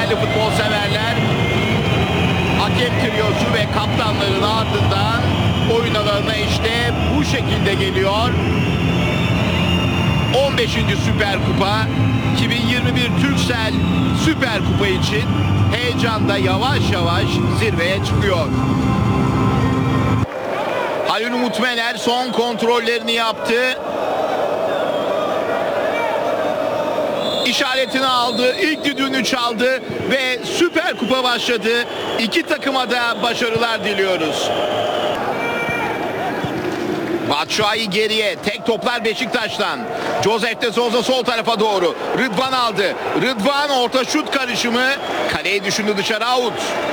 değerli futbol severler. Hakem triyosu ve kaptanların ardından oyun alanına işte bu şekilde geliyor. 15. Süper Kupa 2021 Turkcell Süper Kupa için heyecanda yavaş yavaş zirveye çıkıyor. Halil Umut Meler son kontrollerini yaptı. İşaretini aldı, ilk düdüğünü çaldı ve Süper Kupa başladı. İki takıma da başarılar diliyoruz. Batshuayi geriye, tek toplar Beşiktaş'tan. Josef de Souza sol tarafa doğru. Rıdvan aldı. Rıdvan orta şut karışımı. Kaleyi düşündü, dışarı, out.